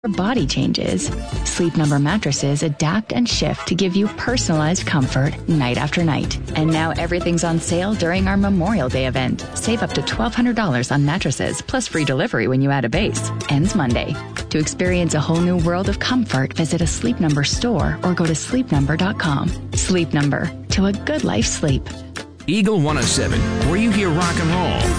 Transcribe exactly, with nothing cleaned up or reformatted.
Your body changes. Sleep Number mattresses adapt and shift to give you personalized comfort night after night. And now everything's on sale during our Memorial Day event. Save up to twelve hundred dollars on mattresses, plus free delivery when you add a base. Ends Monday. To experience a whole new world of comfort, visit a Sleep Number store or go to sleep number dot com. Sleep Number. To a good life sleep. Eagle one oh seven, where you hear rock and roll.